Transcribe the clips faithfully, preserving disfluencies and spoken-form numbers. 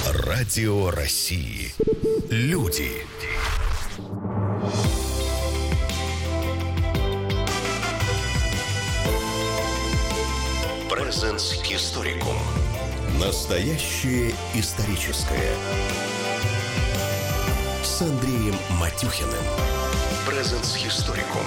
Радио России. Люди. Presence Historicum. Настоящее историческое. С Андреем Матюхиным. Presence Historicum.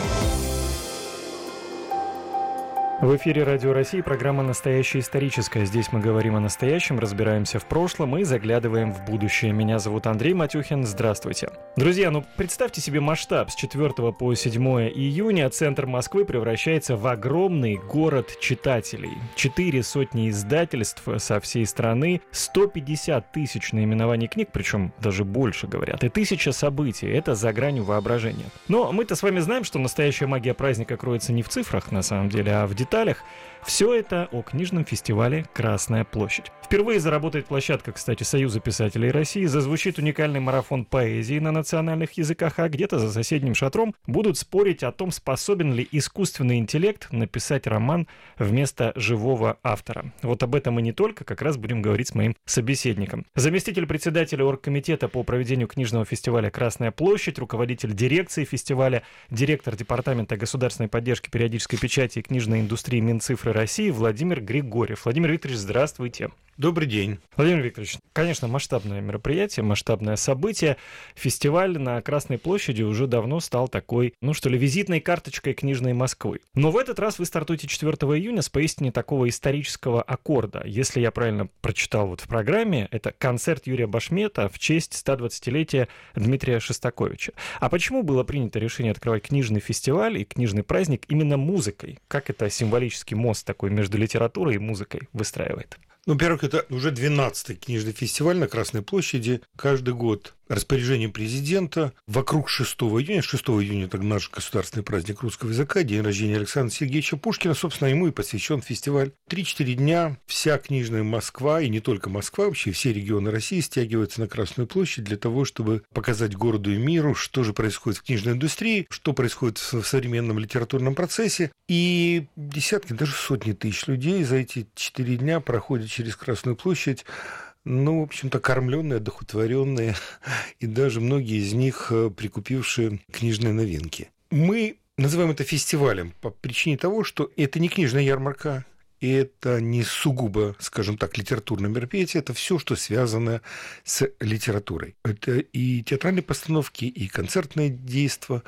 В эфире Радио России, программа «Настоящее историческое». Здесь мы говорим о настоящем, разбираемся в прошлом и заглядываем в будущее. Меня зовут Андрей Матюхин. Здравствуйте. Друзья, ну представьте себе масштаб. С четвёртого по седьмое июня центр Москвы превращается в огромный город читателей. Четыре сотни издательств со всей страны, сто пятьдесят тысяч наименований книг, причем даже больше говорят, и тысяча событий. Это за гранью воображения. Но мы-то с вами знаем, что настоящая магия праздника кроется не в цифрах, на самом деле, а в деталях. Все это о книжном фестивале «Красная площадь». Впервые заработает площадка, кстати, Союза писателей России, зазвучит уникальный марафон поэзии на национальных языках, а где-то за соседним шатром будут спорить о том, способен ли искусственный интеллект написать роман вместо живого автора. Вот об этом и не только, как раз будем говорить с моим собеседником. Заместитель председателя оргкомитета по проведению книжного фестиваля «Красная площадь», руководитель дирекции фестиваля, директор департамента государственной поддержки периодической печати и книжной индустрии Минцифры России Владимир Григорьев. Владимир Викторович, здравствуйте. Добрый день. Владимир Викторович, конечно, масштабное мероприятие, масштабное событие. Фестиваль на Красной площади уже давно стал такой, ну что ли, визитной карточкой книжной Москвы. Но в этот раз вы стартуете четвёртого июня с поистине такого исторического аккорда. Если я правильно прочитал вот в программе, это концерт Юрия Башмета в честь стодвадцатилетия Дмитрия Шостаковича. А почему было принято решение открывать книжный фестиваль и книжный праздник именно музыкой? Как это символический мост такой между литературой и музыкой выстраивает? Ну, во-первых, это уже двенадцатый книжный фестиваль на Красной площади. Каждый год распоряжением президента вокруг шестого июня, шестого июня это наш государственный праздник русского языка, день рождения Александра Сергеевича Пушкина, собственно, ему и посвящен фестиваль. Три-четыре дня вся книжная Москва, и не только Москва, вообще все регионы России стягиваются на Красную площадь для того, чтобы показать городу и миру, что же происходит в книжной индустрии, что происходит в современном литературном процессе. И десятки, даже сотни тысяч людей за эти четыре дня проходят через Красную площадь, ну, в общем-то, кормленные, одухотворенные, и даже многие из них прикупившие книжные новинки. Мы называем это фестивалем по причине того, что это не книжная ярмарка, это не сугубо, скажем так, литературное мероприятие, это все, что связано с литературой. Это и театральные постановки, и концертные действия,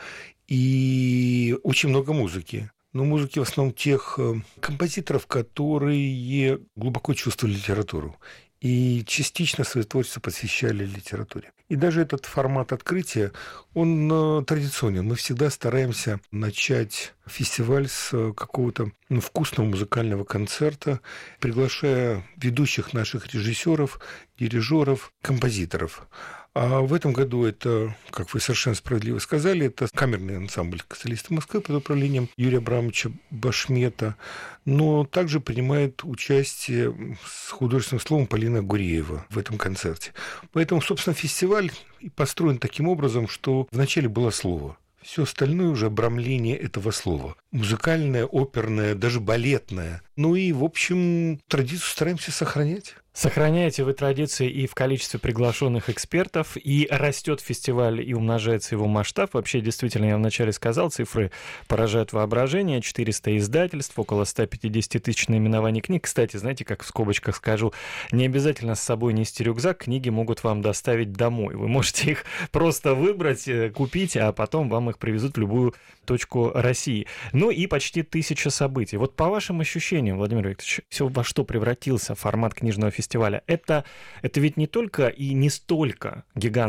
и очень много музыки. Но музыки в основном тех композиторов, которые глубоко чувствовали литературу и частично свое творчество посвящали литературе. И даже этот формат открытия, он традиционен. Мы всегда стараемся начать фестиваль с какого-то ну, вкусного музыкального концерта, приглашая ведущих наших режиссеров, дирижеров, композиторов. А в этом году это, как вы совершенно справедливо сказали, это камерный ансамбль «Солисты Москвы» под управлением Юрия Абрамовича Башмета, но также принимает участие с художественным словом Полина Гуреева в этом концерте. Поэтому, собственно, фестиваль построен таким образом, что вначале было слово. Все остальное уже обрамление этого слова. Музыкальное, оперное, даже балетное. Ну и, в общем, традицию стараемся сохранять. Сохраняете вы традиции и в количестве приглашенных экспертов, и растет фестиваль, и умножается его масштаб. Вообще, действительно, я вначале сказал, цифры поражают воображение. четыреста издательств, около сто пятьдесят тысяч наименований книг. Кстати, знаете, как в скобочках скажу, не обязательно с собой нести рюкзак, книги могут вам доставить домой. Вы можете их просто выбрать, купить, а потом вам их привезут в любую точку России. Ну и почти тысяча событий. Вот по вашим ощущениям, Владимир Викторович, все во что превратился формат книжного фестиваля? Это, это ведь не только и не столько гигантский